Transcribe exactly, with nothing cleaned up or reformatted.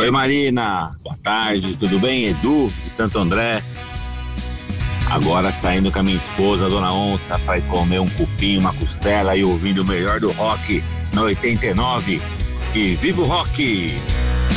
Oi Marina, boa tarde, tudo bem? Edu de Santo André. Agora saindo com a minha esposa, Dona Onça, para ir comer um cupim, uma costela e ouvindo o melhor do rock na oitenta e nove. E viva o rock!